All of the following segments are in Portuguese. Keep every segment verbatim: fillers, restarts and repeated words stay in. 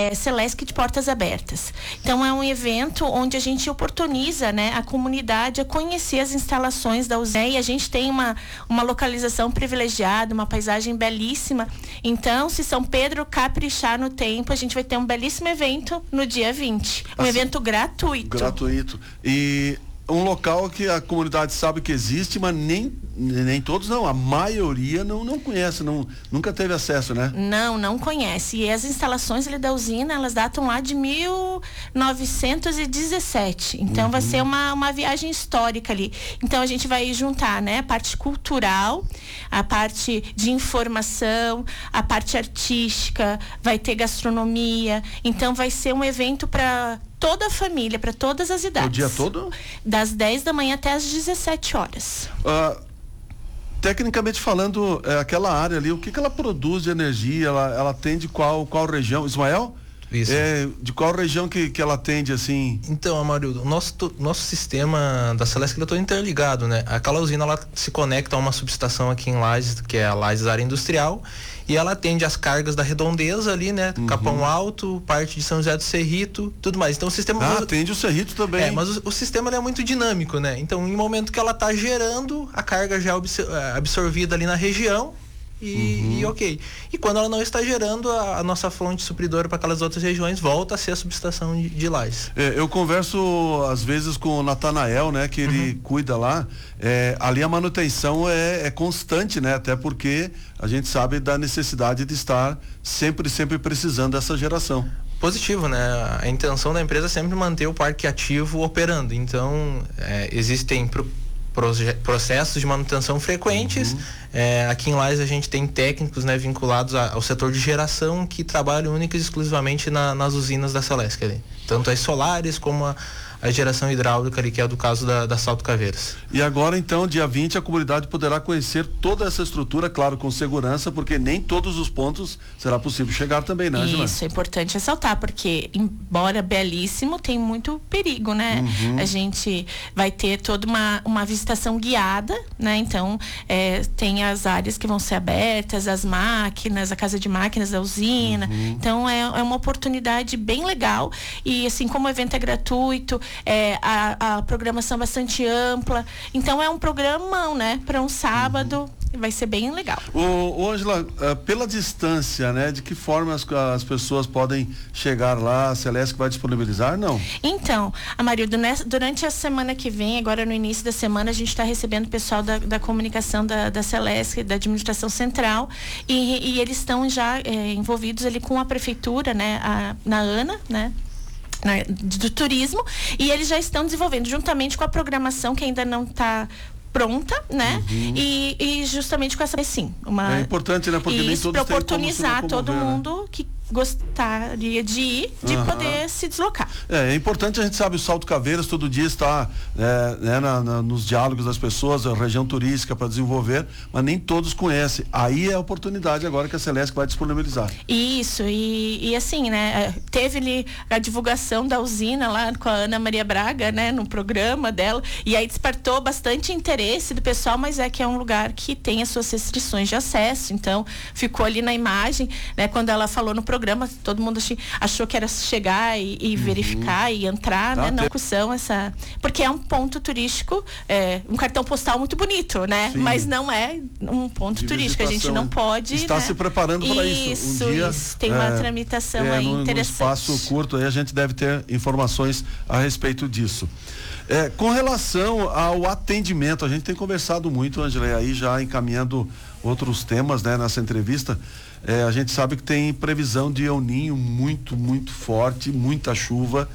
é, Celesc de Portas Abertas. Então é um evento onde a gente oportuniza, né, a comunidade a conhecer as instalações da usina, e a gente tem uma, uma localização privilegiada, uma paisagem belíssima. Então, se São Pedro caprichar no tempo, a gente vai ter um belíssimo evento no dia vinte. Um assim, evento gratuito. Gratuito. E um local que a comunidade sabe que existe, mas nem, nem todos não, a maioria não, não conhece, não, nunca teve acesso, né? Não, não conhece. E as instalações ali da usina, elas datam lá de mil novecentos e dezessete. Então uhum. vai ser uma, uma viagem histórica ali. Então a gente vai juntar, né, a parte cultural, a parte de informação, a parte artística, vai ter gastronomia. Então vai ser um evento para toda a família, para todas as idades. O dia todo? Das dez da manhã até as dezessete horas. Uh, tecnicamente falando, é, aquela área ali, o que, que ela produz de energia? Ela, ela atende qual, qual região? Ismael? Isso. É, de qual região que, que ela atende, assim? Então, Amarildo, o nosso, nosso sistema da Celesc ele é todo interligado, né? Aquela usina, ela se conecta a uma subestação aqui em Lages, que é a Lages Área Industrial, e ela atende as cargas da Redondeza ali, né? Uhum. Capão Alto, parte de São José do Cerrito, tudo mais. Então o sistema... Ah, atende o Cerrito também. É, mas o, o sistema ele é muito dinâmico, né? Então, em momento que ela está gerando, a carga já é absorvida ali na região, E, uhum. e ok. E quando ela não está gerando, a, a nossa fonte supridora para aquelas outras regiões volta a ser a subestação de, de Lages. É, eu converso às vezes com o Natanael, né, que ele uhum. cuida lá. É, ali a manutenção é, é constante, né? Até porque a gente sabe da necessidade de estar sempre, sempre precisando dessa geração. Positivo, né? A intenção da empresa é sempre manter o parque ativo operando. Então, é, existem pro, processos de manutenção frequentes. Uhum. É, aqui em Lages a gente tem técnicos, né, vinculados a, ao setor de geração que trabalham única e exclusivamente na, nas usinas da Celesc ali. Tanto as solares como a, a geração hidráulica ali, que é do caso da, da Salto Caveiras. E agora então, dia vinte, a comunidade poderá conhecer toda essa estrutura, claro, com segurança, porque nem todos os pontos será possível chegar também, né, Angela? Isso, é importante ressaltar, porque embora belíssimo, tem muito perigo, né? Uhum. A gente vai ter toda uma, uma visitação guiada, né? Então, é, tem as áreas que vão ser abertas, as máquinas, a casa de máquinas da usina. Uhum. Então, é, é uma oportunidade bem legal. E assim, como o evento é gratuito, é, a, a programação bastante ampla. Então, é um programão, né? Para um sábado. Uhum. Vai ser bem legal. Ô, Ângela, uh, pela distância, né? De que forma as, as pessoas podem chegar lá? A Celesc vai disponibilizar, não? Então, Amarildo, durante a semana que vem, agora no início da semana, a gente está recebendo o pessoal da, da comunicação da, da Celesc, da administração central, e, e eles estão já é, envolvidos ali com a prefeitura, né? A, na ANA, né? Na, do turismo, e eles já estão desenvolvendo, juntamente com a programação que ainda não está pronta, né? Uhum. E, e justamente com essa, sim, uma... É importante, né? Porque isso, nem todos para oportunizar têm como se locomover, todo mundo, né? Que gostaria de ir, de uhum. poder se deslocar. É, é importante, a gente sabe, o Salto Caveiras todo dia está é, né, na, na, nos diálogos das pessoas, a região turística para desenvolver, mas nem todos conhecem. Aí é a oportunidade agora que a Celesc vai disponibilizar. Isso, e, e assim, né, teve ali a divulgação da usina lá com a Ana Maria Braga, né, no programa dela, e aí despertou bastante interesse do pessoal, mas é que é um lugar que tem as suas restrições de acesso, então ficou ali na imagem, né, quando ela falou no programa, todo mundo achou que era chegar e, e uhum. verificar e entrar, tá, né? Não discussão essa, porque é um ponto turístico, é, um cartão postal muito bonito, né? Sim. Mas não é um ponto de turístico, a gente não pode, está, né, se preparando para isso. Isso, um dia, isso. Tem uma é, tramitação é, aí no, interessante. No espaço curto aí a gente deve ter informações a respeito disso. É, com relação ao atendimento, a gente tem conversado muito, Angela, e aí já encaminhando outros temas, né, nessa entrevista. É, a gente sabe que tem previsão de El Ninho muito, muito forte, muita chuva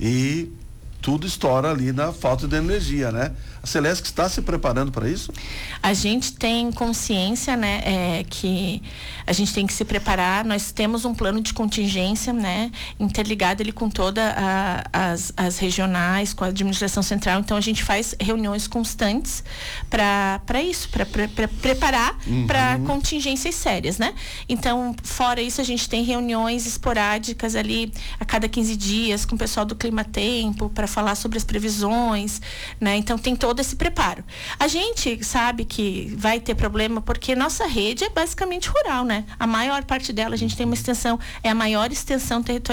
e tudo estoura ali na falta de energia, né? A Celesc está se preparando para isso? A gente tem consciência, né, é, que a gente tem que se preparar. Nós temos um plano de contingência, né, interligado ali com todas as, as regionais, com a administração central. Então a gente faz reuniões constantes para para isso, para pre, preparar uhum. para contingências sérias, né? Então, fora isso, a gente tem reuniões esporádicas ali a cada quinze dias com o pessoal do Clima Tempo para falar sobre as previsões, né? Então tem todo esse preparo. A gente sabe que vai ter problema porque nossa rede é basicamente rural, né? A maior parte dela, a gente tem uma extensão, é a maior extensão territorial